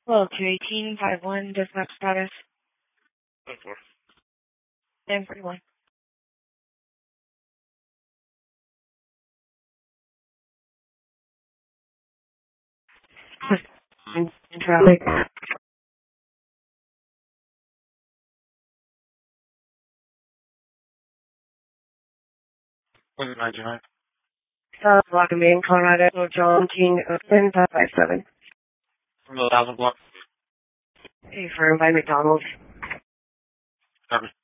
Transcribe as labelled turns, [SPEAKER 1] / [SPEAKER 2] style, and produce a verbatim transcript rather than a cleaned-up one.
[SPEAKER 1] Well, two eighteen, five one, dispatch status.
[SPEAKER 2] ten four.
[SPEAKER 1] ten forty-one. In, in traffic.
[SPEAKER 2] one nine two nine.
[SPEAKER 1] South Block of Main, Colorado, John King, Open, five five seven.
[SPEAKER 2] From the thousand block.
[SPEAKER 1] Hey, firm by McDonald's.
[SPEAKER 2] Copy.